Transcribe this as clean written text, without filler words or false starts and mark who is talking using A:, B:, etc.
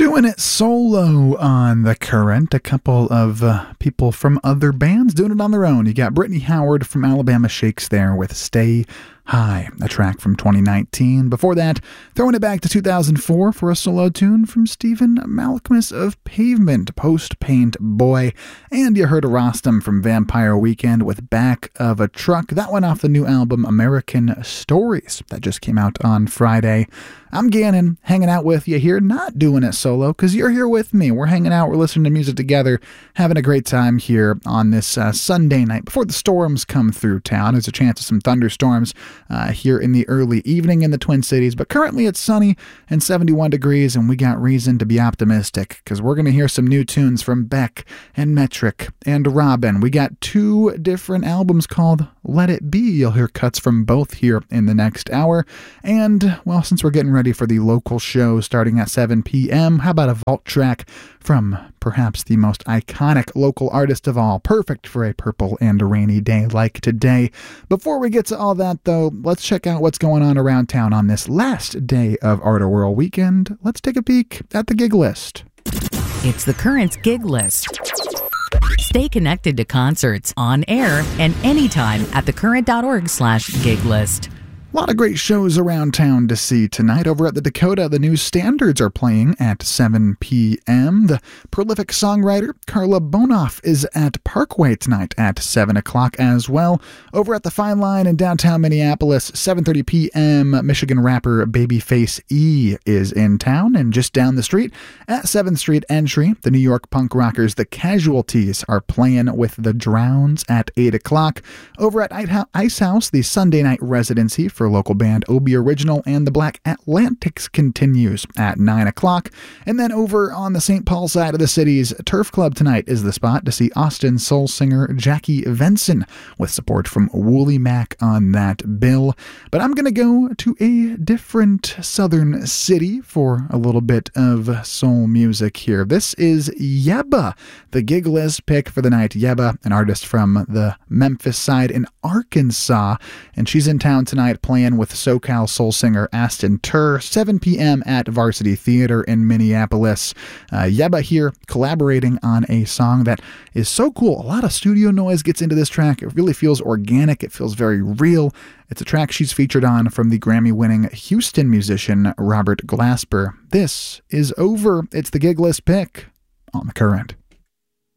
A: Doing it solo on The Current. A couple of people from other bands doing it on their own. You got Brittany Howard from Alabama Shakes there with Stay High, a track from 2019. Before that, throwing it back to 2004 for a solo tune from Stephen Malkmus of Pavement, Post Paint Boy. And you heard a Rostam from Vampire Weekend with Back of a Truck. That one off the new album American Stories that just came out on Friday. I'm Gannon, hanging out with you here, not doing it solo, because you're here with me. We're hanging out, we're listening to music together, having a great time here on this Sunday night before the storms come through town. There's a chance of some thunderstorms here in the early evening in the Twin Cities, but currently it's sunny and 71 degrees, and we got reason to be optimistic, because we're going to hear some new tunes from Beck and Metric and Robin. We got two different albums called Let It Be. You'll hear cuts from both here in the next hour. And, well, since we're getting ready for the local show starting at 7 p.m., how about a vault track from perhaps the most iconic local artist of all, perfect for a purple and a rainy day like today. Before we get to all that, though, let's check out what's going on around town on this last day of Art of Whirl weekend. Let's take a peek at the gig list.
B: It's the Current's gig list. Stay connected to concerts on air and anytime at thecurrent.org/gig list.
A: A lot of great shows around town to see tonight. Over at the Dakota, the new Standards are playing at 7 p.m. The prolific songwriter Carla Bonoff is at Parkway tonight at 7 o'clock as well. Over at the Fine Line in downtown Minneapolis, 7:30 p.m., Michigan rapper Babyface E is in town. And just down the street at 7th Street Entry, the New York punk rockers The Casualties are playing with The Drowns at 8 o'clock. Over at Ice House, the Sunday night residency for local band Obi Original and the Black Atlantics continues at 9 o'clock. And then over on the St. Paul side of the city's Turf Club tonight is the spot to see Austin soul singer Jackie Venson with support from Wooly Mac on that bill. But I'm going to go to a different southern city for a little bit of soul music here. This is Yebba, the gig list pick for the night. Yebba, an artist from the Memphis side in Arkansas, and she's in town tonight playing with SoCal soul singer Aston Tur, 7 p.m. at Varsity Theater in Minneapolis. Yebba here collaborating on a song that is so cool. A lot of studio noise gets into this track. It really feels organic. It feels very real. It's a track she's featured on from the Grammy-winning Houston musician Robert Glasper. This is Over. It's the gig list pick on The Current.